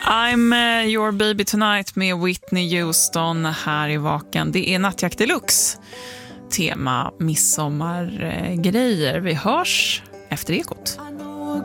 I'm your baby tonight med Whitney Houston här i Vaken. Det är Nattjakt Deluxe. Tema midsommargrejer. Vi hörs efter Ekot.